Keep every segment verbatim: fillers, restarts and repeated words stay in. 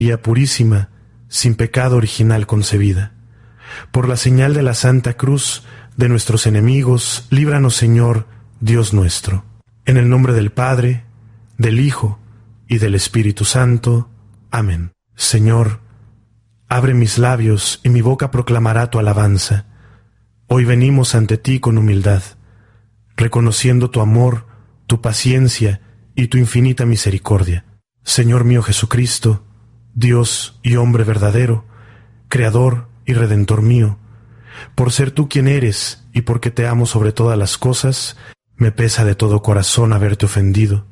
María purísima, sin pecado original concebida. Por la señal de la Santa Cruz de nuestros enemigos, líbranos, Señor, Dios nuestro. En el nombre del Padre, del Hijo y del Espíritu Santo. Amén. Señor, abre mis labios y mi boca proclamará tu alabanza. Hoy venimos ante ti con humildad, reconociendo tu amor, tu paciencia y tu infinita misericordia. Señor mío Jesucristo, Dios y hombre verdadero, Creador y Redentor mío, por ser tú quien eres y porque te amo sobre todas las cosas, me pesa de todo corazón haberte ofendido.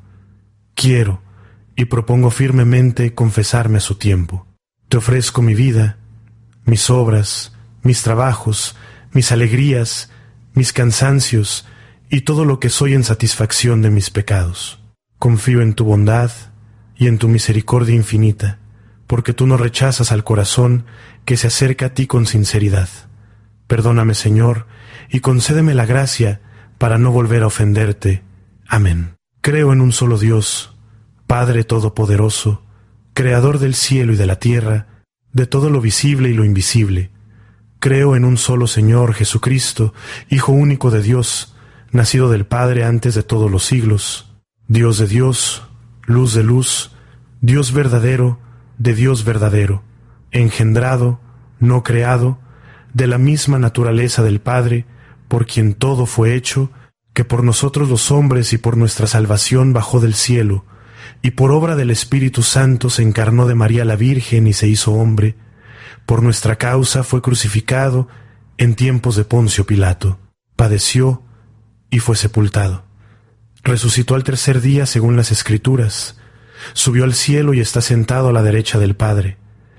Quiero y propongo firmemente confesarme a su tiempo. Te ofrezco mi vida, mis obras, mis trabajos, mis alegrías, mis cansancios y todo lo que soy en satisfacción de mis pecados. Confío en tu bondad y en tu misericordia infinita, porque tú no rechazas al corazón que se acerca a ti con sinceridad. Perdóname, Señor, y concédeme la gracia para no volver a ofenderte. Amén. Creo en un solo Dios, Padre Todopoderoso, Creador del cielo y de la tierra, de todo lo visible y lo invisible. Creo en un solo Señor Jesucristo, Hijo único de Dios, nacido del Padre antes de todos los siglos, Dios de Dios, luz de luz, Dios verdadero, de Dios verdadero, engendrado, no creado, de la misma naturaleza del Padre, por quien todo fue hecho, que por nosotros los hombres y por nuestra salvación bajó del cielo, y por obra del Espíritu Santo se encarnó de María la Virgen y se hizo hombre. Por nuestra causa fue crucificado en tiempos de Poncio Pilato, padeció y fue sepultado. Resucitó al tercer día según las Escrituras, subió al cielo y está sentado a la derecha del Padre.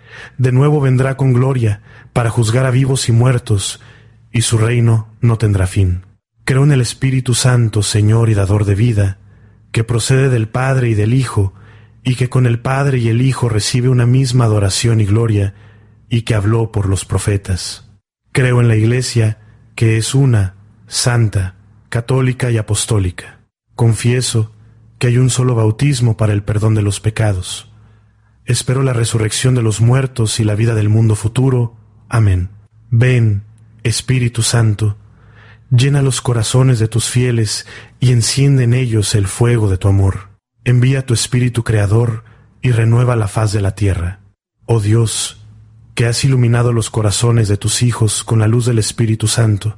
De nuevo vendrá con gloria para juzgar a vivos y muertos, y su reino no tendrá fin. Creo en el Espíritu Santo, Señor y dador de vida, que procede del Padre y del Hijo, y que con el Padre y el Hijo recibe una misma adoración y gloria, y que habló por los profetas. Creo en la Iglesia, que es una, santa, católica y apostólica. Confieso que hay un solo bautismo para el perdón de los pecados. Espero la resurrección de los muertos y la vida del mundo futuro. Amén. Ven, Espíritu Santo, llena los corazones de tus fieles y enciende en ellos el fuego de tu amor. Envía tu Espíritu Creador y renueva la faz de la tierra. Oh Dios, que has iluminado los corazones de tus hijos con la luz del Espíritu Santo,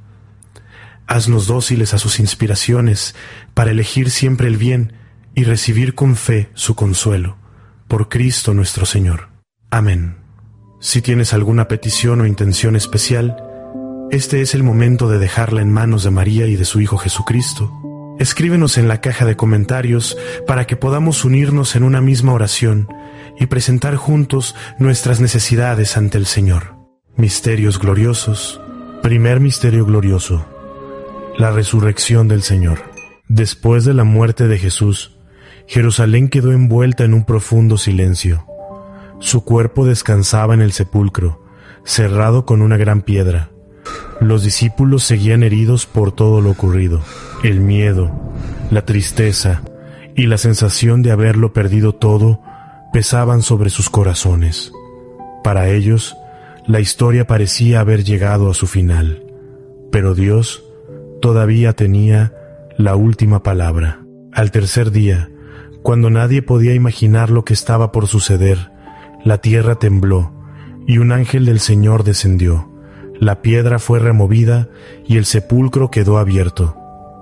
haznos dóciles a sus inspiraciones para elegir siempre el bien y recibir con fe su consuelo. Por Cristo nuestro Señor. Amén. Si tienes alguna petición o intención especial, este es el momento de dejarla en manos de María y de su Hijo Jesucristo. Escríbenos en la caja de comentarios para que podamos unirnos en una misma oración y presentar juntos nuestras necesidades ante el Señor. Misterios gloriosos. Primer misterio glorioso: la resurrección del Señor. Después de la muerte de Jesús, Jerusalén quedó envuelta en un profundo silencio. Su cuerpo descansaba en el sepulcro, cerrado con una gran piedra. Los discípulos seguían heridos por todo lo ocurrido. El miedo, la tristeza y la sensación de haberlo perdido todo pesaban sobre sus corazones. Para ellos, la historia parecía haber llegado a su final, pero Dios todavía tenía la última palabra. Al tercer día, cuando nadie podía imaginar lo que estaba por suceder, la tierra tembló y un ángel del Señor descendió. La piedra fue removida y el sepulcro quedó abierto.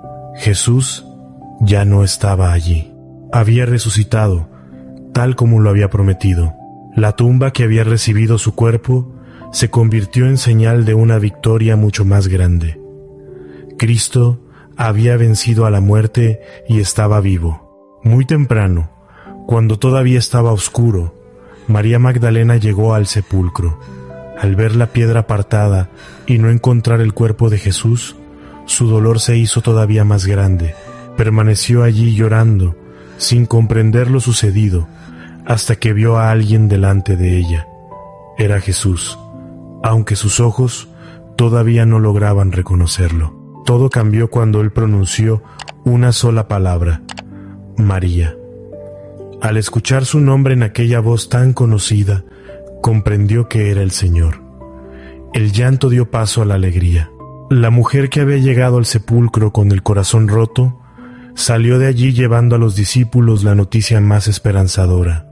Jesús ya no estaba allí. Había resucitado, tal como lo había prometido. La tumba que había recibido su cuerpo se convirtió en señal de una victoria mucho más grande. Cristo había vencido a la muerte y estaba vivo. Muy temprano, cuando todavía estaba oscuro, María Magdalena llegó al sepulcro. Al ver la piedra apartada y no encontrar el cuerpo de Jesús, su dolor se hizo todavía más grande. Permaneció allí llorando, sin comprender lo sucedido, hasta que vio a alguien delante de ella. Era Jesús, aunque sus ojos todavía no lograban reconocerlo. Todo cambió cuando él pronunció una sola palabra: María. Al escuchar su nombre en aquella voz tan conocida, comprendió que era el Señor. El llanto dio paso a la alegría. La mujer que había llegado al sepulcro con el corazón roto, salió de allí llevando a los discípulos la noticia más esperanzadora.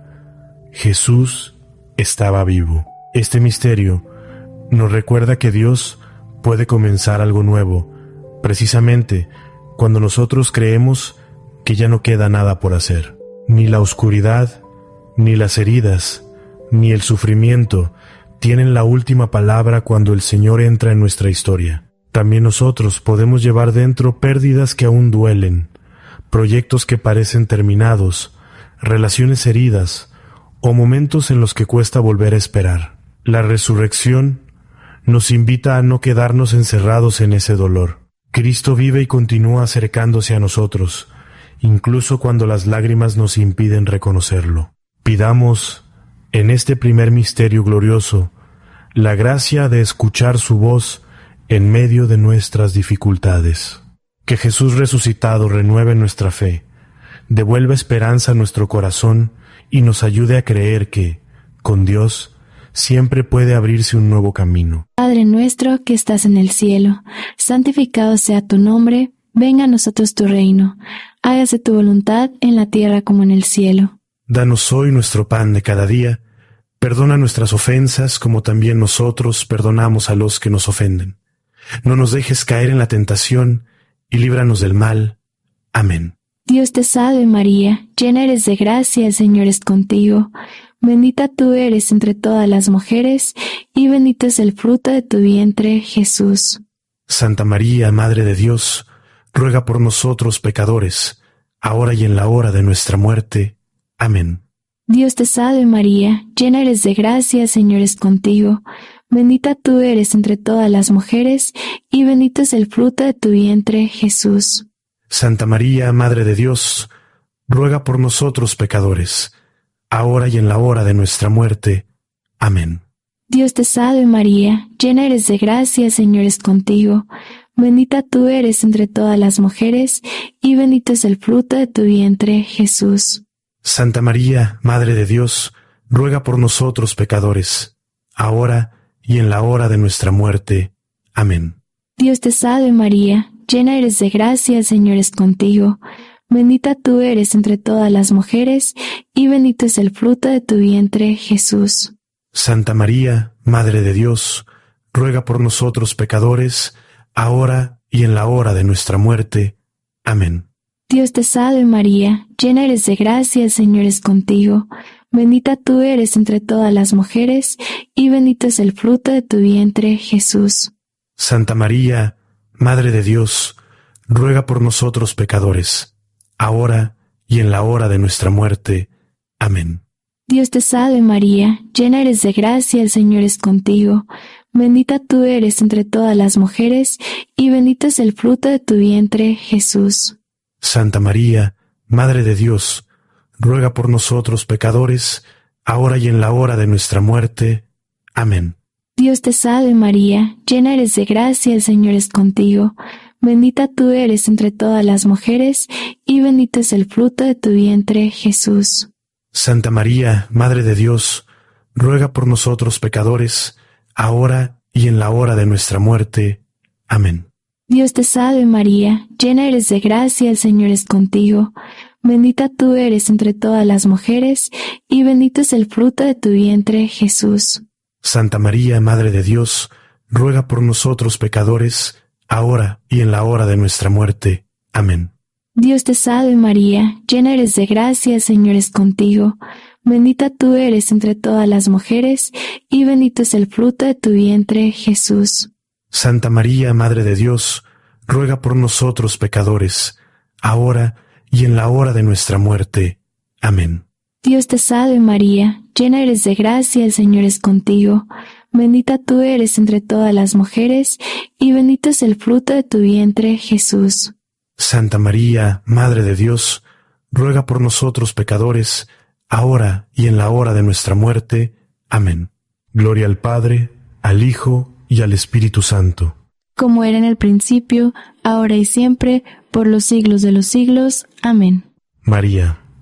Jesús estaba vivo. Este misterio nos recuerda que Dios puede comenzar algo nuevo, precisamente cuando nosotros creemos que ya no queda nada por hacer. Ni la oscuridad, ni las heridas, ni el sufrimiento tienen la última palabra cuando el Señor entra en nuestra historia. También nosotros podemos llevar dentro pérdidas que aún duelen, proyectos que parecen terminados, relaciones heridas o momentos en los que cuesta volver a esperar. La resurrección nos invita a no quedarnos encerrados en ese dolor. Cristo vive y continúa acercándose a nosotros, incluso cuando las lágrimas nos impiden reconocerlo. Pidamos, en este primer misterio glorioso, la gracia de escuchar su voz en medio de nuestras dificultades. Que Jesús resucitado renueve nuestra fe, devuelva esperanza a nuestro corazón y nos ayude a creer que, con Dios, siempre puede abrirse un nuevo camino. Padre nuestro que estás en el cielo, santificado sea tu nombre, venga a nosotros tu reino, hágase tu voluntad en la tierra como en el cielo. Danos hoy nuestro pan de cada día, perdona nuestras ofensas como también nosotros perdonamos a los que nos ofenden. No nos dejes caer en la tentación y líbranos del mal. Amén. Dios te salve María, llena eres de gracia, el Señor es contigo. Bendita tú eres entre todas las mujeres, y bendito es el fruto de tu vientre, Jesús. Santa María, Madre de Dios, ruega por nosotros pecadores, ahora y en la hora de nuestra muerte. Amén. Dios te salve María, llena eres de gracia, el Señor es contigo. Bendita tú eres entre todas las mujeres, y bendito es el fruto de tu vientre, Jesús. Santa María, Madre de Dios, ruega por nosotros pecadores, ahora y en la hora de nuestra muerte. Amén. Dios te salve María, llena eres de gracia, el Señor es contigo. Bendita tú eres entre todas las mujeres, y bendito es el fruto de tu vientre, Jesús. Santa María, Madre de Dios, ruega por nosotros pecadores, ahora y en la hora de nuestra muerte. Amén. Dios te salve María, llena eres de gracia, el Señor es contigo. Bendita tú eres entre todas las mujeres, y bendito es el fruto de tu vientre, Jesús. Santa María, Madre de Dios, ruega por nosotros pecadores, ahora y en la hora de nuestra muerte. Amén. Dios te salve María, llena eres de gracia, el Señor es contigo. Bendita tú eres entre todas las mujeres, y bendito es el fruto de tu vientre, Jesús. Santa María, Madre de Dios, ruega por nosotros pecadores, ahora y en la hora de nuestra muerte. Amén. Dios te salve María, llena eres de gracia, el Señor es contigo. Bendita tú eres entre todas las mujeres, y bendito es el fruto de tu vientre, Jesús. Santa María, Madre de Dios, ruega por nosotros pecadores, ahora y en la hora de nuestra muerte. Amén. Dios te salve María, llena eres de gracia, el Señor es contigo. Bendita tú eres entre todas las mujeres, y bendito es el fruto de tu vientre, Jesús. Santa María, Madre de Dios, ruega por nosotros pecadores, ahora y en la hora de nuestra muerte. Amén. Dios te salve María, llena eres de gracia, el Señor es contigo. Bendita tú eres entre todas las mujeres, y bendito es el fruto de tu vientre, Jesús. Santa María, Madre de Dios, ruega por nosotros pecadores, ahora y en la hora de nuestra muerte. Amén. Dios te salve María, llena eres de gracia, el Señor es contigo. Bendita tú eres entre todas las mujeres, y bendito es el fruto de tu vientre, Jesús. Santa María, Madre de Dios, ruega por nosotros pecadores, ahora y en la hora de nuestra muerte. Amén. Dios te salve María, llena eres de gracia, el Señor es contigo. Bendita tú eres entre todas las mujeres, y bendito es el fruto de tu vientre, Jesús. Santa María, Madre de Dios, ruega por nosotros pecadores, ahora y en la hora de nuestra muerte. Amén. Gloria al Padre, al Hijo y al Espíritu Santo. Como era en el principio, ahora y siempre, por los siglos de los siglos. Amén. María,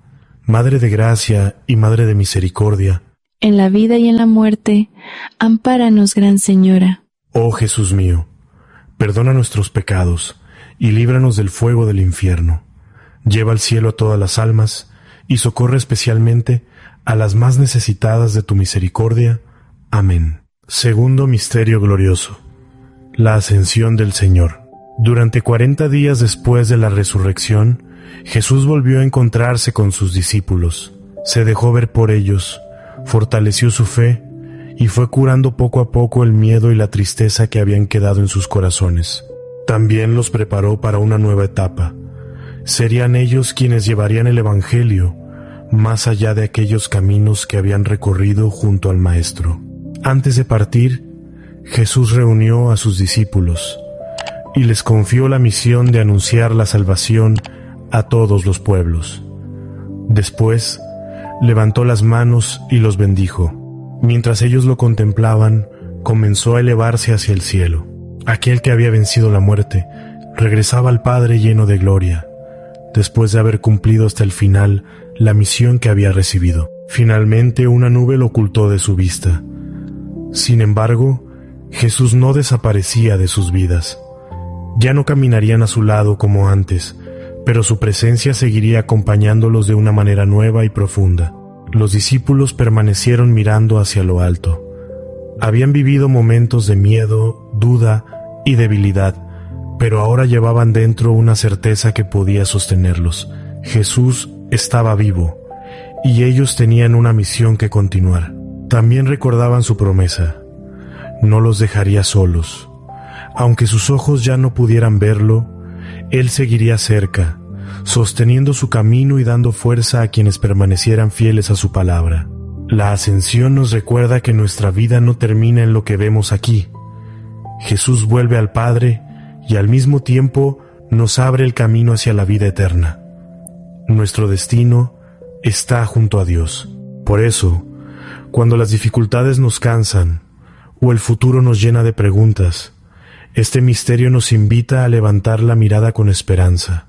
Madre de gracia y Madre de misericordia, en la vida y en la muerte, ampáranos, Gran Señora. oh Jesús mío, perdona nuestros pecados y líbranos del fuego del infierno. Lleva al cielo a todas las almas y socorre especialmente a las más necesitadas de tu misericordia. Amén. Segundo misterio glorioso: la ascensión del Señor. Durante cuarenta días después de la resurrección, Jesús volvió a encontrarse con sus discípulos. Se dejó ver por ellos, fortaleció su fe y fue curando poco a poco el miedo y la tristeza que habían quedado en sus corazones. También los preparó para una nueva etapa. Serían ellos quienes llevarían el Evangelio más allá de aquellos caminos que habían recorrido junto al Maestro. Antes de partir, Jesús reunió a sus discípulos y les confió la misión de anunciar la salvación a todos los pueblos. Después, levantó las manos y los bendijo. Mientras ellos lo contemplaban, comenzó a elevarse hacia el cielo. Aquel que había vencido la muerte regresaba al Padre lleno de gloria, después de haber cumplido hasta el final la misión que había recibido. Finalmente, una nube lo ocultó de su vista. Sin embargo, Jesús no desaparecía de sus vidas. Ya no caminarían a su lado como antes, pero su presencia seguiría acompañándolos de una manera nueva y profunda. Los discípulos permanecieron mirando hacia lo alto. Habían vivido momentos de miedo, duda y debilidad, pero ahora llevaban dentro una certeza que podía sostenerlos. Jesús estaba vivo, y ellos tenían una misión que continuar. También recordaban su promesa: no los dejaría solos. Aunque sus ojos ya no pudieran verlo, Él seguiría cerca, sosteniendo su camino y dando fuerza a quienes permanecieran fieles a su palabra. La ascensión nos recuerda que nuestra vida no termina en lo que vemos aquí. Jesús vuelve al Padre y al mismo tiempo nos abre el camino hacia la vida eterna. Nuestro destino está junto a Dios. Por eso, cuando las dificultades nos cansan o el futuro nos llena de preguntas, este misterio nos invita a levantar la mirada con esperanza.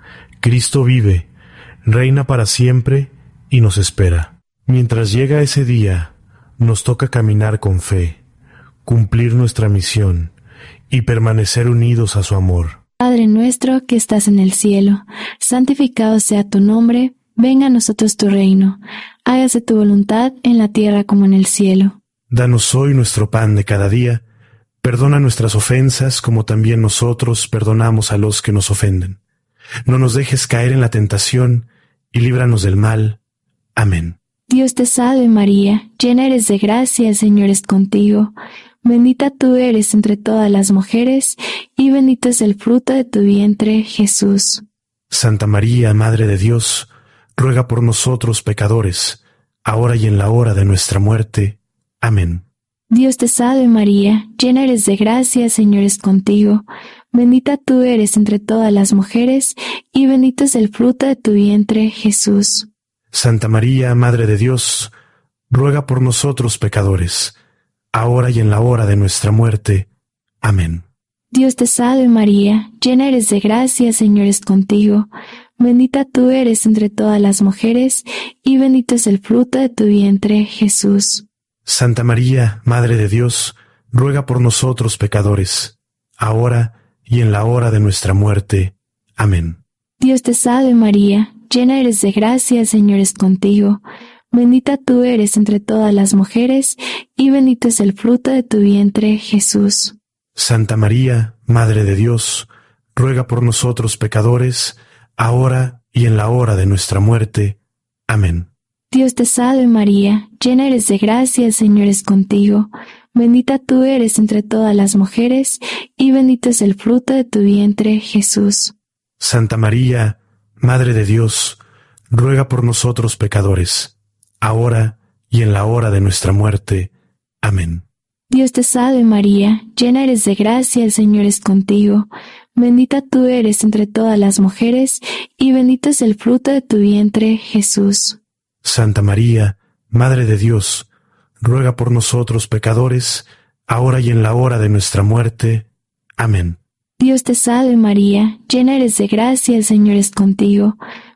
Cristo vive, reina para siempre y nos espera. Mientras llega ese día, nos toca caminar con fe, cumplir nuestra misión y permanecer unidos a su amor. Padre nuestro que estás en el cielo, santificado sea tu nombre, venga a nosotros tu reino, hágase tu voluntad en la tierra como en el cielo. Danos hoy nuestro pan de cada día, perdona nuestras ofensas como también nosotros perdonamos a los que nos ofenden. No nos dejes caer en la tentación y líbranos del mal. Amén. Dios te salve María, llena eres de gracia, el Señor es contigo. Bendita tú eres entre todas las mujeres, y bendito es el fruto de tu vientre, Jesús. Santa María, Madre de Dios, ruega por nosotros pecadores, ahora y en la hora de nuestra muerte. Amén. Dios te salve María, llena eres de gracia, el Señor es contigo. Bendita tú eres entre todas las mujeres, y bendito es el fruto de tu vientre, Jesús. Santa María, Madre de Dios, ruega por nosotros pecadores, ahora y en la hora de nuestra muerte. Amén. Dios te salve María, llena eres de gracia, el Señor es contigo. Bendita tú eres entre todas las mujeres, y bendito es el fruto de tu vientre, Jesús. Santa María, Madre de Dios, ruega por nosotros pecadores, ahora y en la hora de nuestra muerte. Amén. Dios te salve María, llena eres de gracia, el Señor es contigo. Bendita tú eres entre todas las mujeres, y bendito es el fruto de tu vientre, Jesús. Santa María, Madre de Dios, ruega por nosotros pecadores, ahora y en la hora de nuestra muerte. Amén. Dios te salve María, llena eres de gracia, el Señor es contigo. Bendita tú eres entre todas las mujeres, y bendito es el fruto de tu vientre, Jesús. Santa María, Madre de Dios, ruega por nosotros pecadores, ahora y en la hora de nuestra muerte. Amén. Dios te salve María, llena eres de gracia, el Señor es contigo. Bendita tú eres entre todas las mujeres, y bendito es el fruto de tu vientre, Jesús. Santa María, Madre de Dios, ruega por nosotros pecadores, ahora y en la hora de nuestra muerte. Amén. Dios te salve María, llena eres de gracia, el Señor es contigo.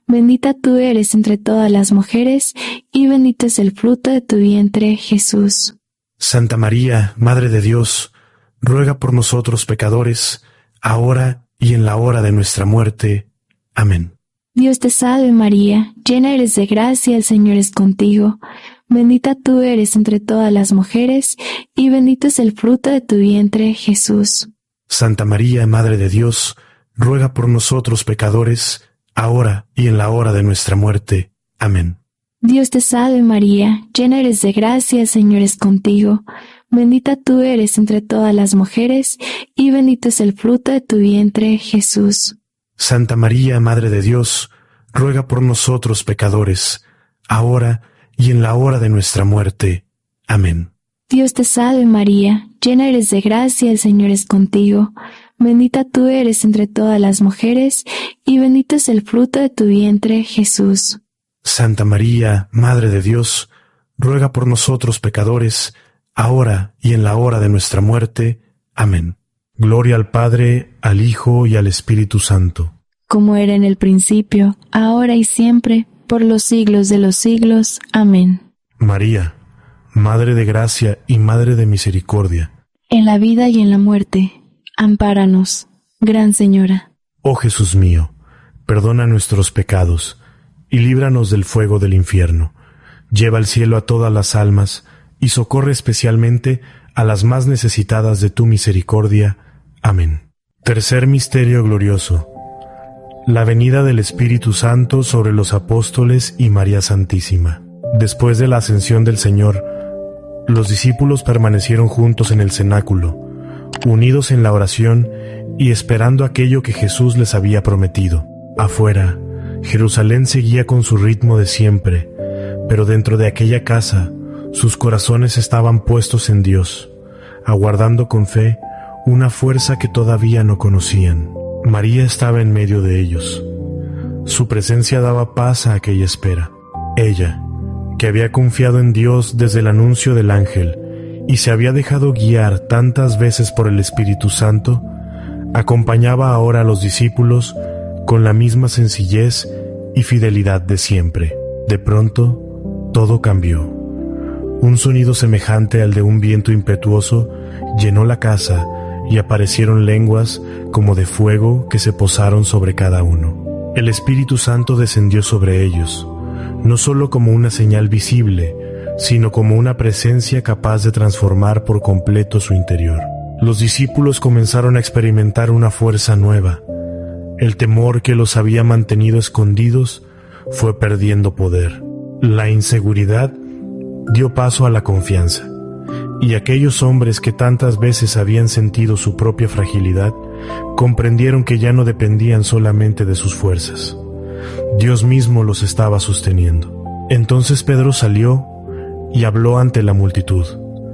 Bendita tú eres entre todas las mujeres, y bendito es el fruto de tu vientre, Jesús. Santa María, Madre de Dios, ruega por nosotros pecadores, ahora y en la hora de nuestra muerte. Amén. Dios te salve María, llena eres de gracia, el Señor es contigo. Bendita tú eres entre todas las mujeres, y bendito es el fruto de tu vientre, Jesús. Santa María, Madre de Dios, ruega por nosotros pecadores, ahora y en la hora de nuestra muerte. Amén. Dios te salve María, llena eres de gracia, el Señor es contigo. Bendita tú eres entre todas las mujeres, y bendito es el fruto de tu vientre, Jesús. Santa María, Madre de Dios, ruega por nosotros pecadores, ahora y en la hora de nuestra muerte. Amén. Dios te salve María, llena eres de gracia, el Señor es contigo. Bendita tú eres entre todas las mujeres, y bendito es el fruto de tu vientre, Jesús. Santa María, Madre de Dios, ruega por nosotros pecadores, ahora y en la hora de nuestra muerte. Amén. Gloria al Padre, al Hijo y al Espíritu Santo. Como era en el principio, ahora y siempre, por los siglos de los siglos. Amén. María, Madre de gracia y Madre de misericordia, en la vida y en la muerte, ampáranos, Gran Señora. Oh Jesús mío, perdona nuestros pecados y líbranos del fuego del infierno. Lleva al cielo a todas las almas y socorre especialmente a las más necesitadas de tu misericordia. Amén. Tercer misterio glorioso: la venida del Espíritu Santo sobre los apóstoles y María Santísima. Después de la ascensión del Señor, los discípulos permanecieron juntos en el cenáculo, unidos en la oración y esperando aquello que Jesús les había prometido. Afuera, Jerusalén seguía con su ritmo de siempre, pero dentro de aquella casa, sus corazones estaban puestos en Dios, aguardando con fe una fuerza que todavía no conocían. María estaba en medio de ellos. Su presencia daba paz a aquella espera. Ella, que había confiado en Dios desde el anuncio del ángel y se había dejado guiar tantas veces por el Espíritu Santo, acompañaba ahora a los discípulos con la misma sencillez y fidelidad de siempre. De pronto, todo cambió. Un sonido semejante al de un viento impetuoso llenó la casa y aparecieron lenguas como de fuego que se posaron sobre cada uno. El Espíritu Santo descendió sobre ellos, no solo como una señal visible, sino como una presencia capaz de transformar por completo su interior. Los discípulos comenzaron a experimentar una fuerza nueva. El temor que los había mantenido escondidos fue perdiendo poder. La inseguridad dio paso a la confianza, y aquellos hombres que tantas veces habían sentido su propia fragilidad comprendieron que ya no dependían solamente de sus fuerzas. Dios mismo los estaba sosteniendo. Entonces Pedro salió y habló ante la multitud.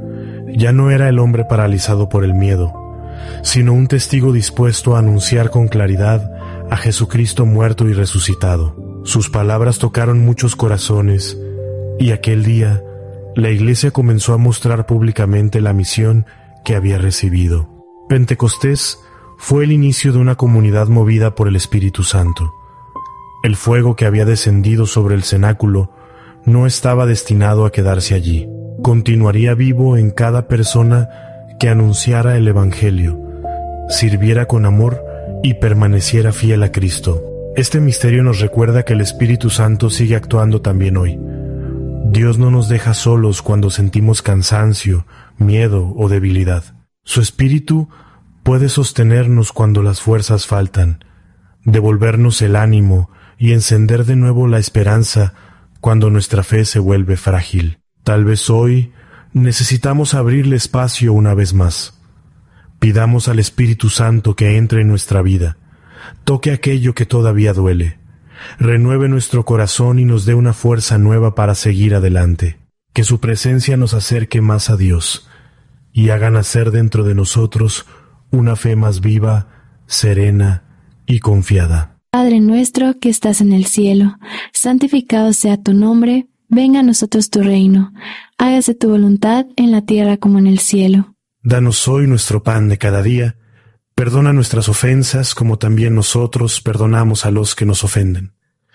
Ya no era el hombre paralizado por el miedo, sino un testigo dispuesto a anunciar con claridad a Jesucristo muerto y resucitado. Sus palabras tocaron muchos corazones, y aquel día la Iglesia comenzó a mostrar públicamente la misión que había recibido. Pentecostés fue el inicio de una comunidad movida por el Espíritu Santo. El fuego que había descendido sobre el cenáculo no estaba destinado a quedarse allí. Continuaría vivo en cada persona que anunciara el Evangelio, sirviera con amor y permaneciera fiel a Cristo. Este misterio nos recuerda que el Espíritu Santo sigue actuando también hoy. Dios no nos deja solos cuando sentimos cansancio, miedo o debilidad. Su Espíritu puede sostenernos cuando las fuerzas faltan, devolvernos el ánimo y encender de nuevo la esperanza cuando nuestra fe se vuelve frágil. Tal vez hoy necesitamos abrirle espacio una vez más. Pidamos al Espíritu Santo que entre en nuestra vida, toque aquello que todavía duele, renueve nuestro corazón y nos dé una fuerza nueva para seguir adelante. Que su presencia nos acerque más a Dios y haga nacer dentro de nosotros una fe más viva, serena y confiada. Padre nuestro que estás en el cielo, santificado sea tu nombre, venga a nosotros tu reino, hágase tu voluntad en la tierra como en el cielo. Danos hoy nuestro pan de cada día, perdona nuestras ofensas como también nosotros perdonamos a los que nos ofenden.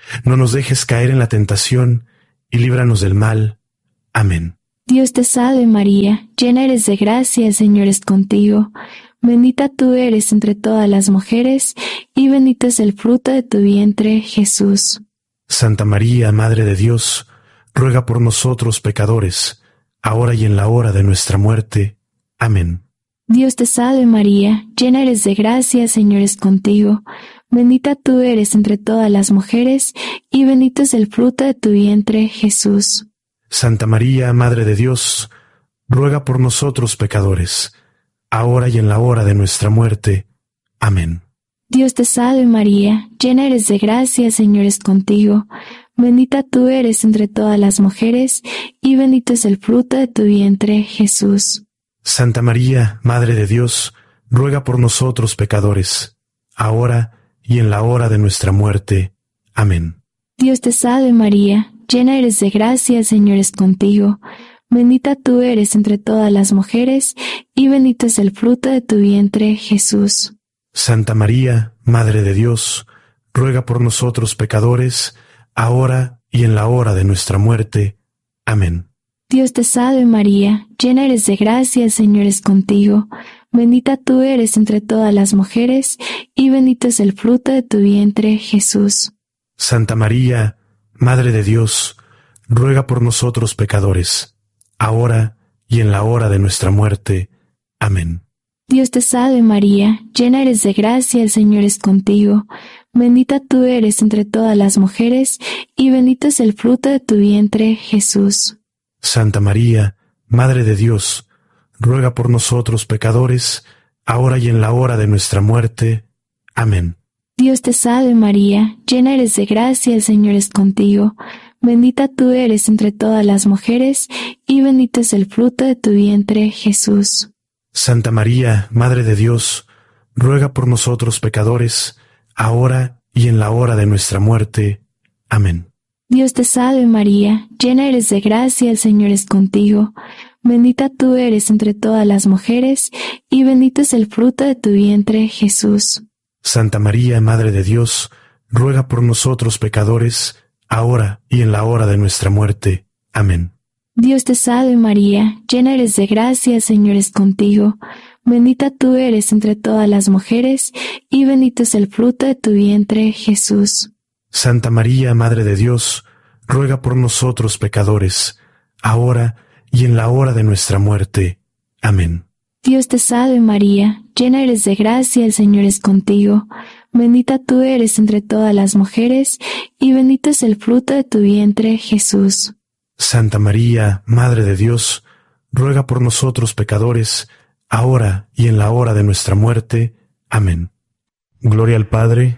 No nos dejes caer en la tentación, y líbranos del mal. Amén. Dios te salve María, llena eres de gracia, el Señor es contigo. Bendita tú eres entre todas las mujeres, y bendito es el fruto de tu vientre, Jesús. Santa María, Madre de Dios, ruega por nosotros pecadores, ahora y en la hora de nuestra muerte. Amén. Dios te salve María, llena eres de gracia, el Señor es contigo. Bendita tú eres entre todas las mujeres, y bendito es el fruto de tu vientre, Jesús. Santa María, Madre de Dios, ruega por nosotros pecadores, ahora y en la hora de nuestra muerte. Amén. Dios te salve María, llena eres de gracia, el Señor es contigo. Bendita tú eres entre todas las mujeres, y bendito es el fruto de tu vientre, Jesús. Santa María, Madre de Dios, ruega por nosotros pecadores, ahora y en la hora de nuestra muerte. Amén. Dios te salve María, llena eres de gracia, el Señor es contigo. Bendita tú eres entre todas las mujeres, y bendito es el fruto de tu vientre, Jesús. Santa María, Madre de Dios, ruega por nosotros pecadores, ahora y en la hora de nuestra muerte. Amén. Dios te salve María, llena eres de gracia, el Señor es contigo. Bendita tú eres entre todas las mujeres, y bendito es el fruto de tu vientre, Jesús. Santa María, Madre de Dios, ruega por nosotros pecadores, ahora y en la hora de nuestra muerte. Amén. Dios te salve María, llena eres de gracia, el Señor es contigo. Bendita tú eres entre todas las mujeres, y bendito es el fruto de tu vientre, Jesús. Santa María, Madre de Dios, ruega por nosotros pecadores, ahora y en la hora de nuestra muerte. Amén. Dios te salve María, llena eres de gracia, el Señor es contigo. Bendita tú eres entre todas las mujeres, y bendito es el fruto de tu vientre, Jesús. Santa María, Madre de Dios, ruega por nosotros pecadores, ahora y en la hora de nuestra muerte. Amén. Dios te salve María, llena eres de gracia, el Señor es contigo. Bendita tú eres entre todas las mujeres, y bendito es el fruto de tu vientre, Jesús. Santa María, Madre de Dios, ruega por nosotros pecadores, ahora y en la hora de nuestra muerte. Amén. Dios te salve María, llena eres de gracia, el Señor es contigo. Bendita tú eres entre todas las mujeres, y bendito es el fruto de tu vientre, Jesús. Santa María, Madre de Dios, ruega por nosotros pecadores, ahora y en la hora de nuestra muerte. Amén. Dios te salve María, llena eres de gracia, el Señor es contigo. Bendita tú eres entre todas las mujeres, y bendito es el fruto de tu vientre, Jesús. Santa María, Madre de Dios, ruega por nosotros pecadores, ahora y en la hora de nuestra muerte. Amén. Gloria al Padre,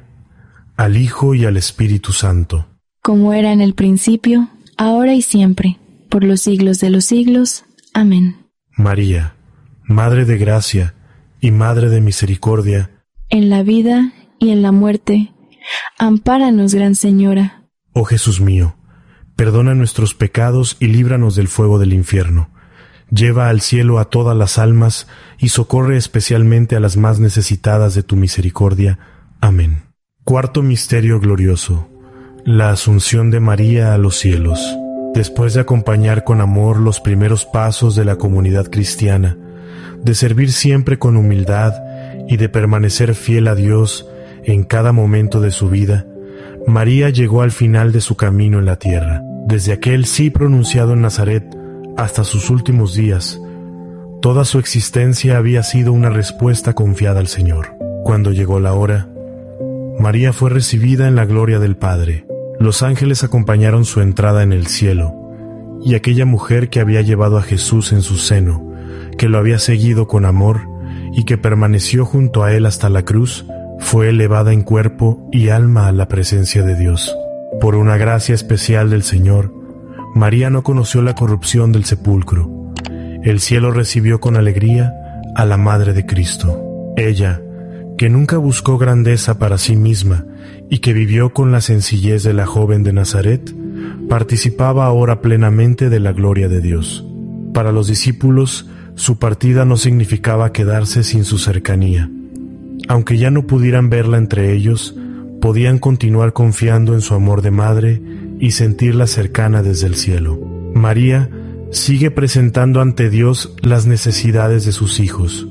al Hijo y al Espíritu Santo. Como era en el principio, ahora y siempre, por los siglos de los siglos. Amén. María, Madre de gracia y Madre de misericordia, en la vida y en la muerte, ampáranos, Gran Señora. Oh Jesús mío, perdona nuestros pecados y líbranos del fuego del infierno. Lleva al cielo a todas las almas y socorre especialmente a las más necesitadas de tu misericordia. Amén. Cuarto misterio glorioso: la Asunción de María a los cielos. Después de acompañar con amor los primeros pasos de la comunidad cristiana, de servir siempre con humildad y de permanecer fiel a Dios en cada momento de su vida, María llegó al final de su camino en la tierra. Desde aquel sí pronunciado en Nazaret hasta sus últimos días, toda su existencia había sido una respuesta confiada al Señor. Cuando llegó la hora, María fue recibida en la gloria del Padre. Los ángeles acompañaron su entrada en el cielo, y aquella mujer que había llevado a Jesús en su seno, que lo había seguido con amor y que permaneció junto a él hasta la cruz, fue elevada en cuerpo y alma a la presencia de Dios. Por una gracia especial del Señor, María no conoció la corrupción del sepulcro. El cielo recibió con alegría a la Madre de Cristo. Ella, que nunca buscó grandeza para sí misma y que vivió con la sencillez de la joven de Nazaret, participaba ahora plenamente de la gloria de Dios. Para los discípulos, su partida no significaba quedarse sin su cercanía. Aunque ya no pudieran verla entre ellos, podían continuar confiando en su amor de madre y sentirla cercana desde el cielo. María sigue presentando ante Dios las necesidades de sus hijos.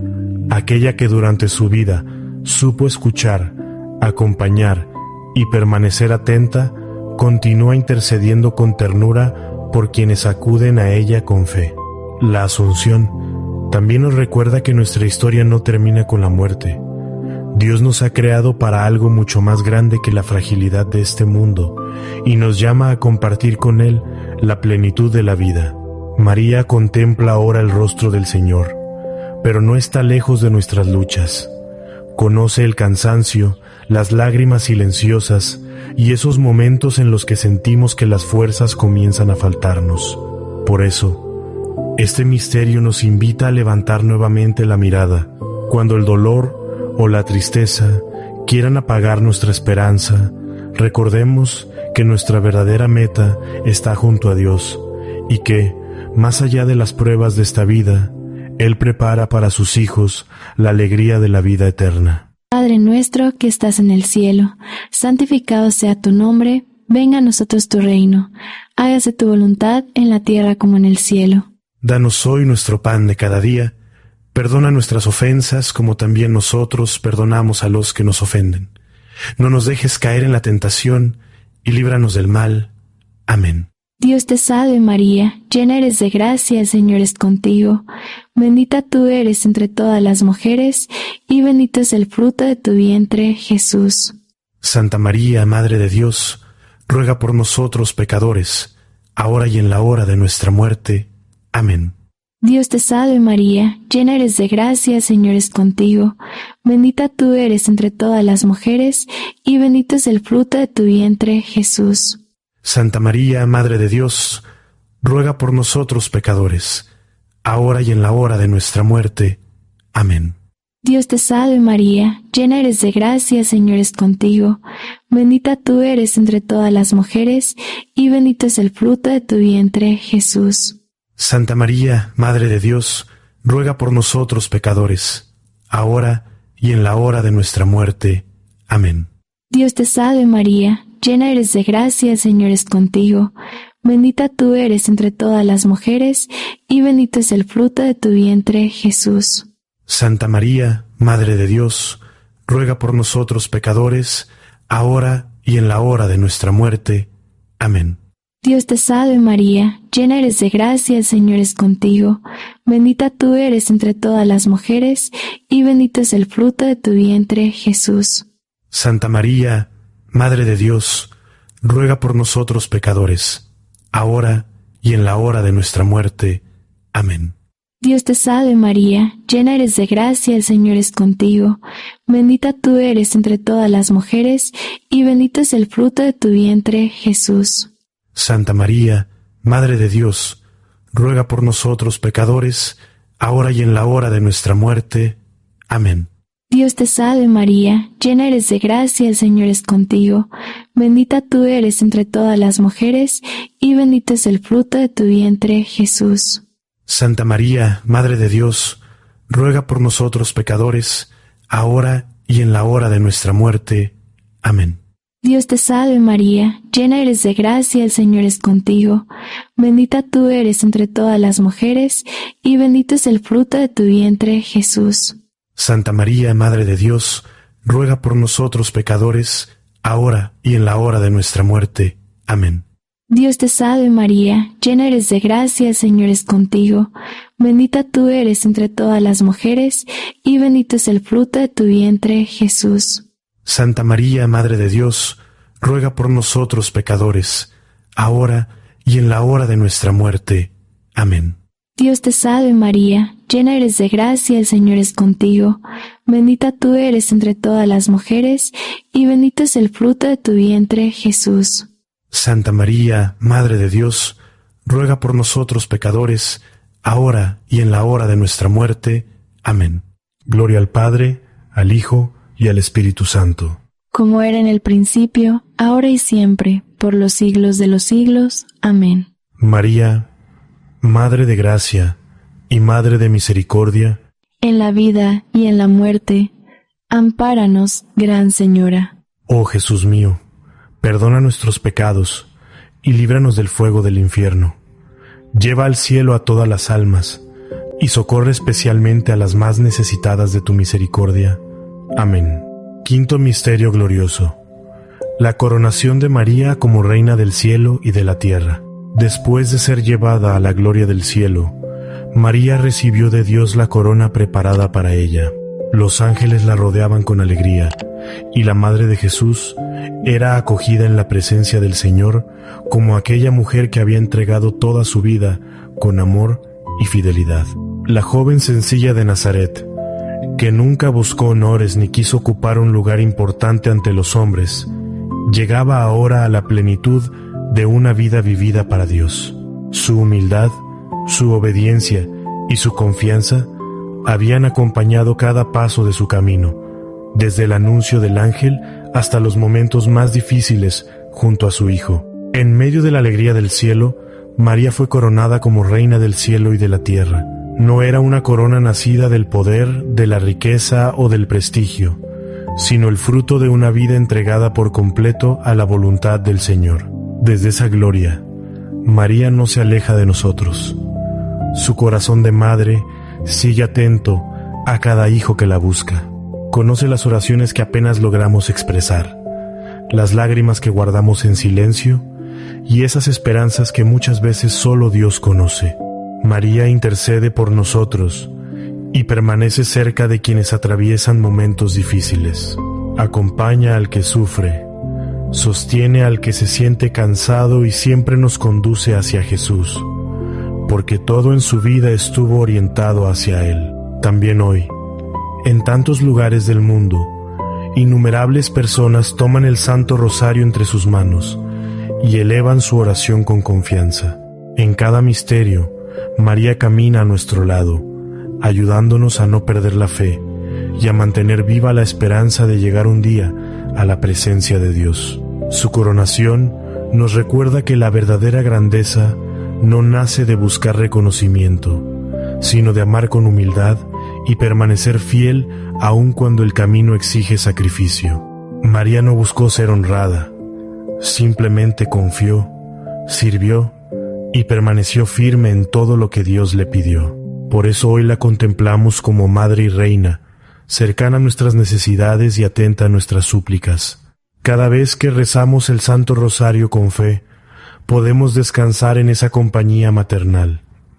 Aquella que durante su vida supo escuchar, acompañar y permanecer atenta, continúa intercediendo con ternura por quienes acuden a ella con fe. La Asunción también nos recuerda que nuestra historia no termina con la muerte. Dios nos ha creado para algo mucho más grande que la fragilidad de este mundo y nos llama a compartir con Él la plenitud de la vida. María contempla ahora el rostro del Señor, pero no está lejos de nuestras luchas. Conoce el cansancio, las lágrimas silenciosas y esos momentos en los que sentimos que las fuerzas comienzan a faltarnos. Por eso, este misterio nos invita a levantar nuevamente la mirada. Cuando el dolor o la tristeza quieran apagar nuestra esperanza, recordemos que nuestra verdadera meta está junto a Dios y que, más allá de las pruebas de esta vida, Él prepara para sus hijos la alegría de la vida eterna. Padre nuestro que estás en el cielo, santificado sea tu nombre, venga a nosotros tu reino, hágase tu voluntad en la tierra como en el cielo. Danos hoy nuestro pan de cada día, perdona nuestras ofensas como también nosotros perdonamos a los que nos ofenden. No nos dejes caer en la tentación y líbranos del mal. Amén. Dios te salve María, llena eres de gracia, el Señor es contigo. Bendita tú eres entre todas las mujeres, y bendito es el fruto de tu vientre, Jesús. Santa María, Madre de Dios, ruega por nosotros pecadores, ahora y en la hora de nuestra muerte. Amén. Dios te salve María, llena eres de gracia, el Señor es contigo. Bendita tú eres entre todas las mujeres, y bendito es el fruto de tu vientre, Jesús. Santa María, Madre de Dios, ruega por nosotros pecadores, ahora y en la hora de nuestra muerte. Amén. Dios te salve María, llena eres de gracia, el Señor es contigo. Bendita tú eres entre todas las mujeres, y bendito es el fruto de tu vientre, Jesús. Santa María, Madre de Dios, ruega por nosotros pecadores, ahora y en la hora de nuestra muerte. Amén. Dios te salve María, llena eres de gracia, el Señor es contigo. Bendita tú eres entre todas las mujeres, y bendito es el fruto de tu vientre, Jesús. Santa María, Madre de Dios, ruega por nosotros pecadores, ahora y en la hora de nuestra muerte. Amén. Dios te salve María, llena eres de gracia, el Señor es contigo. Bendita tú eres entre todas las mujeres, y bendito es el fruto de tu vientre, Jesús. Santa María, Madre de Dios, ruega por nosotros pecadores, ahora y en la hora de nuestra muerte. Amén. Dios te salve María, llena eres de gracia, el Señor es contigo. Bendita tú eres entre todas las mujeres, y bendito es el fruto de tu vientre, Jesús. Santa María, Madre de Dios, ruega por nosotros pecadores, ahora y en la hora de nuestra muerte. Amén. Dios te salve María, llena eres de gracia, el Señor es contigo. Bendita tú eres entre todas las mujeres, y bendito es el fruto de tu vientre, Jesús. Santa María, Madre de Dios, ruega por nosotros pecadores, ahora y en la hora de nuestra muerte. Amén. Dios te salve María, llena eres de gracia, el Señor es contigo. Bendita tú eres entre todas las mujeres, y bendito es el fruto de tu vientre, Jesús. Santa María, Madre de Dios, ruega por nosotros pecadores, ahora y en la hora de nuestra muerte. Amén. Dios te salve María, llena eres de gracia, el Señor es contigo. Bendita tú eres entre todas las mujeres, y bendito es el fruto de tu vientre, Jesús. Santa María, Madre de Dios, ruega por nosotros pecadores, ahora y en la hora de nuestra muerte. Amén. Dios te salve María, llena eres de gracia, el Señor es contigo. Bendita tú eres entre todas las mujeres, y bendito es el fruto de tu vientre, Jesús. Santa María, Madre de Dios, ruega por nosotros pecadores, ahora y en la hora de nuestra muerte. Amén. Gloria al Padre, al Hijo y al Espíritu Santo. Como era en el principio, ahora y siempre, por los siglos de los siglos. Amén. María, Madre de gracia y Madre de misericordia, en la vida y en la muerte, ampáranos, Gran Señora. Oh Jesús mío, perdona nuestros pecados y líbranos del fuego del infierno. Lleva al cielo a todas las almas y socorre especialmente a las más necesitadas de tu misericordia. Amén. Quinto misterio glorioso: la coronación de María como Reina del cielo y de la tierra. Después de ser llevada a la gloria del cielo, María recibió de Dios la corona preparada para ella. Los ángeles la rodeaban con alegría, y la Madre de Jesús era acogida en la presencia del Señor como aquella mujer que había entregado toda su vida con amor y fidelidad. La joven sencilla de Nazaret, que nunca buscó honores ni quiso ocupar un lugar importante ante los hombres, llegaba ahora a la plenitud de una vida vivida para Dios. Su humildad, su obediencia y su confianza habían acompañado cada paso de su camino, desde el anuncio del ángel hasta los momentos más difíciles junto a su Hijo. En medio de la alegría del cielo, María fue coronada como Reina del cielo y de la tierra. No era una corona nacida del poder, de la riqueza o del prestigio, sino el fruto de una vida entregada por completo a la voluntad del Señor. Desde esa gloria, María no se aleja de nosotros. Su corazón de madre sigue atento a cada hijo que la busca. Conoce las oraciones que apenas logramos expresar, las lágrimas que guardamos en silencio y esas esperanzas que muchas veces solo Dios conoce. María intercede por nosotros y permanece cerca de quienes atraviesan momentos difíciles. Acompaña al que sufre, sostiene al que se siente cansado y siempre nos conduce hacia Jesús, porque todo en su vida estuvo orientado hacia Él. También hoy, en tantos lugares del mundo, innumerables personas toman el Santo Rosario entre sus manos y elevan su oración con confianza. En cada misterio, María camina a nuestro lado, ayudándonos a no perder la fe y a mantener viva la esperanza de llegar un día a la presencia de Dios. Su coronación nos recuerda que la verdadera grandeza no nace de buscar reconocimiento, sino de amar con humildad y permanecer fiel aun cuando el camino exige sacrificio. María no buscó ser honrada, simplemente confió, sirvió y permaneció firme en todo lo que Dios le pidió. Por eso hoy la contemplamos como Madre y Reina, cercana a nuestras necesidades y atenta a nuestras súplicas. Cada vez que rezamos el Santo Rosario con fe, podemos descansar en esa compañía maternal.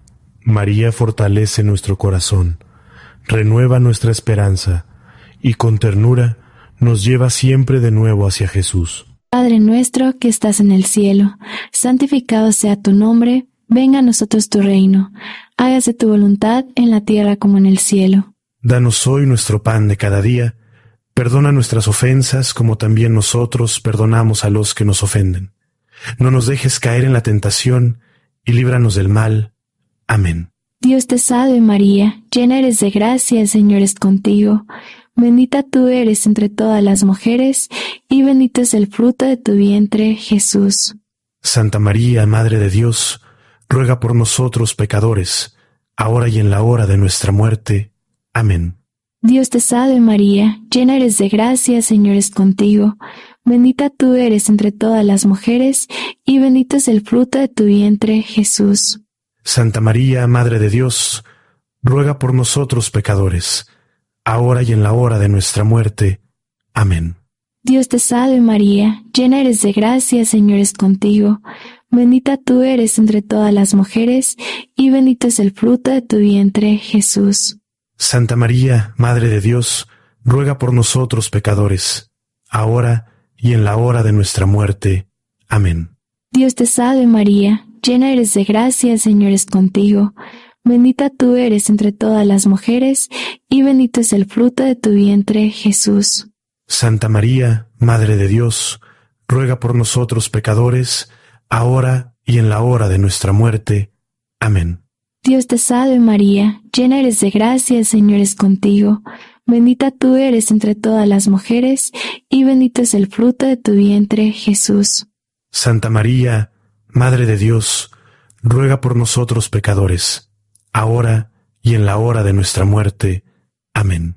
María fortalece nuestro corazón, renueva nuestra esperanza y con ternura nos lleva siempre de nuevo hacia Jesús. Padre nuestro que estás en el cielo, santificado sea tu nombre, venga a nosotros tu reino, hágase tu voluntad en la tierra como en el cielo. Danos hoy nuestro pan de cada día, perdona nuestras ofensas como también nosotros perdonamos a los que nos ofenden. No nos dejes caer en la tentación y líbranos del mal. Amén. Dios te salve María, llena eres de gracia, el Señor es contigo. Bendita tú eres entre todas las mujeres, y bendito es el fruto de tu vientre, Jesús. Santa María, Madre de Dios, ruega por nosotros pecadores, ahora y en la hora de nuestra muerte. Amén. Dios te salve María, llena eres de gracia, el Señor es contigo. Bendita tú eres entre todas las mujeres, y bendito es el fruto de tu vientre, Jesús. Santa María, Madre de Dios, ruega por nosotros pecadores, ahora y en la hora de nuestra muerte. Amén. Dios te salve María, llena eres de gracia, el Señor es contigo. Bendita tú eres entre todas las mujeres, y bendito es el fruto de tu vientre, Jesús. Santa María, Madre de Dios, ruega por nosotros pecadores, ahora y en la hora de nuestra muerte. Amén. Dios te salve María, llena eres de gracia, el Señor es contigo. Bendita tú eres entre todas las mujeres, y bendito es el fruto de tu vientre, Jesús. Santa María, Madre de Dios, ruega por nosotros pecadores, ahora y en la hora de nuestra muerte. Amén. Dios te salve María, llena eres de gracia, el Señor es contigo. Bendita tú eres entre todas las mujeres, y bendito es el fruto de tu vientre, Jesús. Santa María, Madre de Dios, ruega por nosotros pecadores, ahora y en la hora de nuestra muerte. Amén.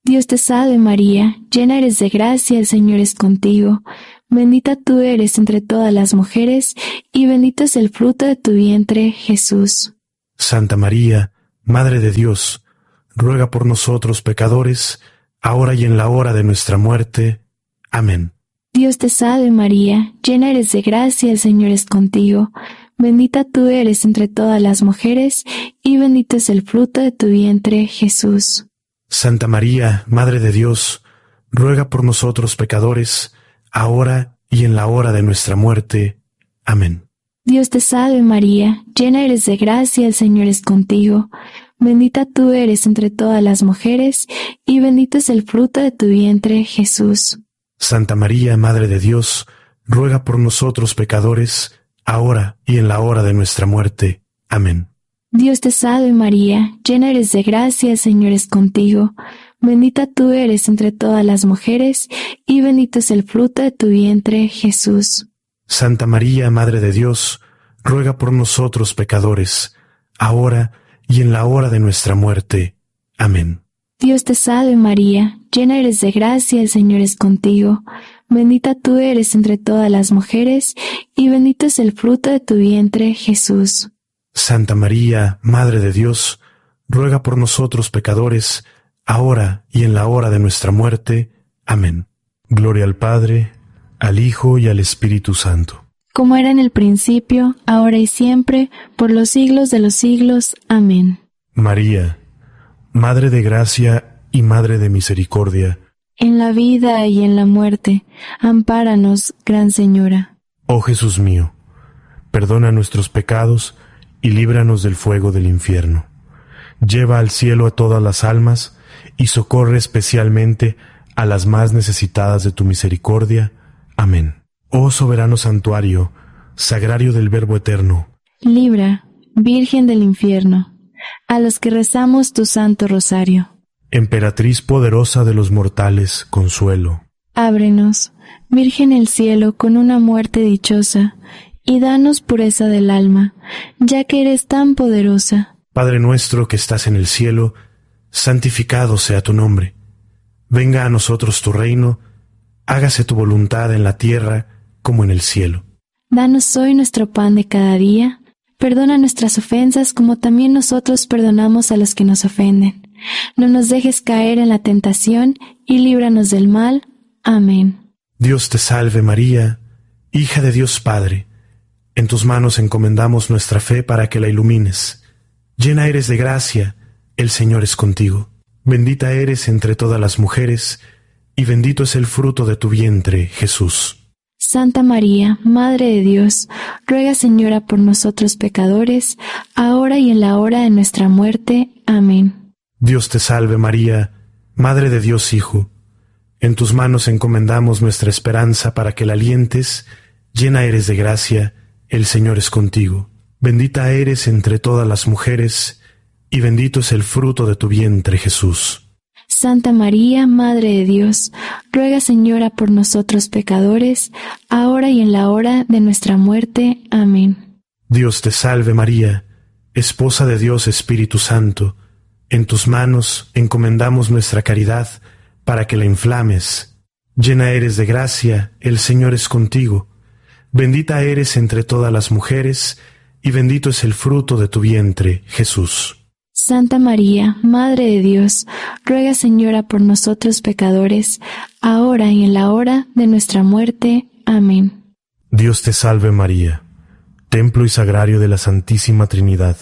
Dios te salve María, llena eres de gracia, el Señor es contigo. Bendita tú eres entre todas las mujeres, y bendito es el fruto de tu vientre, Jesús. Santa María, Madre de Dios, ruega por nosotros pecadores, ahora y en la hora de nuestra muerte. Amén. Dios te salve María, llena eres de gracia, el Señor es contigo. Bendita tú eres entre todas las mujeres, y bendito es el fruto de tu vientre, Jesús. Santa María, Madre de Dios, ruega por nosotros pecadores, ahora y en la hora de nuestra muerte. Amén. Dios te salve María, llena eres de gracia, el Señor es contigo. Bendita tú eres entre todas las mujeres, y bendito es el fruto de tu vientre, Jesús. Santa María, Madre de Dios, ruega por nosotros pecadores, ahora y en la hora de nuestra muerte. Amén. Dios te salve María, llena eres de gracia, el Señor es contigo. Bendita tú eres entre todas las mujeres, y bendito es el fruto de tu vientre, Jesús. Santa María, Madre de Dios, ruega por nosotros pecadores, ahora y en la hora de nuestra muerte. Amén. Dios te salve María, llena eres de gracia, el Señor es contigo. Bendita tú eres entre todas las mujeres, y bendito es el fruto de tu vientre, Jesús. Santa María, Madre de Dios, ruega por nosotros pecadores, ahora y en la hora de nuestra muerte. Amén. Gloria al Padre, al Hijo y al Espíritu Santo. Como era en el principio, ahora y siempre, por los siglos de los siglos. Amén. María, Madre de gracia y Madre de misericordia, en la vida y en la muerte, ampáranos, Gran Señora. Oh Jesús mío, perdona nuestros pecados y líbranos del fuego del infierno. Lleva al cielo a todas las almas y socorre especialmente a las más necesitadas de tu misericordia. Amén. Oh soberano santuario, sagrario del Verbo eterno, libra, Virgen del infierno, a los que rezamos tu santo rosario. Emperatriz poderosa de los mortales, consuelo. Ábrenos, Virgen el cielo, con una muerte dichosa, y danos pureza del alma, ya que eres tan poderosa. Padre nuestro que estás en el cielo, santificado sea tu nombre. Venga a nosotros tu reino, hágase tu voluntad en la tierra como en el cielo. Danos hoy nuestro pan de cada día, perdona nuestras ofensas como también nosotros perdonamos a los que nos ofenden. No nos dejes caer en la tentación y líbranos del mal. Amén. Dios te salve María, hija de Dios Padre. En tus manos encomendamos nuestra fe para que la ilumines. Llena eres de gracia, el Señor es contigo. Bendita eres entre todas las mujeres, y bendito es el fruto de tu vientre, Jesús. Santa María, Madre de Dios, ruega Señora por nosotros pecadores, ahora y en la hora de nuestra muerte. Amén. Dios te salve María, Madre de Dios Hijo. En tus manos encomendamos nuestra esperanza para que la alientes. Llena eres de gracia, el Señor es contigo. Bendita eres entre todas las mujeres, y bendito es el fruto de tu vientre, Jesús. Santa María, Madre de Dios, ruega Señora por nosotros pecadores, ahora y en la hora de nuestra muerte. Amén. Dios te salve María, Esposa de Dios Espíritu Santo. En tus manos encomendamos nuestra caridad para que la inflames. Llena eres de gracia, el Señor es contigo. Bendita eres entre todas las mujeres, y bendito es el fruto de tu vientre, Jesús. Santa María, Madre de Dios, ruega Señora por nosotros pecadores, ahora y en la hora de nuestra muerte. Amén. Dios te salve María, templo y sagrario de la Santísima Trinidad,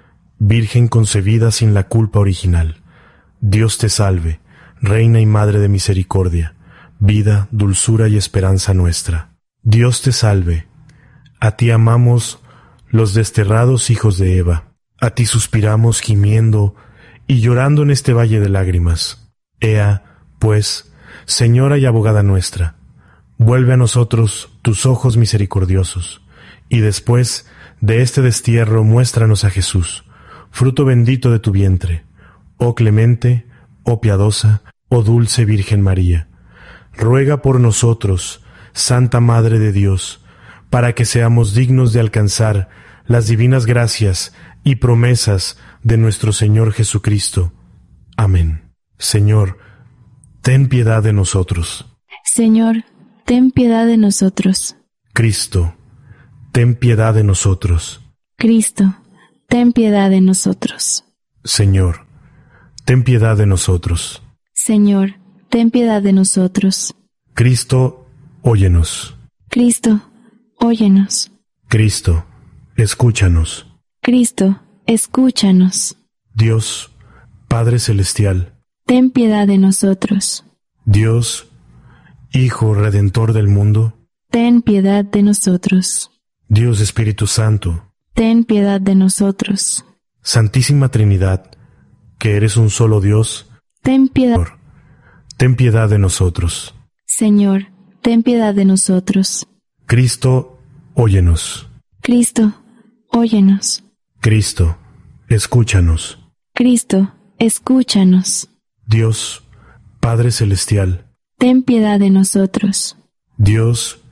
Virgen concebida sin la culpa original. Dios te salve, Reina y Madre de misericordia, vida, dulzura y esperanza nuestra. Dios te salve, a ti amamos los desterrados hijos de Eva. A ti suspiramos gimiendo y llorando en este valle de lágrimas. Ea, pues, Señora y abogada nuestra, vuelve a nosotros tus ojos misericordiosos, y después de este destierro muéstranos a Jesús, fruto bendito de tu vientre. Oh clemente, oh piadosa, oh dulce Virgen María, ruega por nosotros, Santa Madre de Dios, para que seamos dignos de alcanzar las divinas gracias y promesas de nuestro Señor Jesucristo. Amén. Señor, ten piedad de nosotros. Señor, ten piedad de nosotros. Cristo, ten piedad de nosotros. Cristo, ten piedad de nosotros. Señor, ten piedad de nosotros. Señor, ten piedad de nosotros. Cristo, óyenos. Cristo, óyenos. Cristo, escúchanos. Cristo, escúchanos. Dios, Padre Celestial, ten piedad de nosotros. Dios, Hijo Redentor del mundo, ten piedad de nosotros. Dios Espíritu Santo, ten piedad de nosotros. Santísima Trinidad, que eres un solo Dios, ten piedad. Ten piedad de nosotros. Señor, ten piedad de nosotros. Cristo, óyenos. Cristo, óyenos. Cristo, escúchanos. Cristo, escúchanos. Dios, Padre Celestial, ten piedad de nosotros. Dios,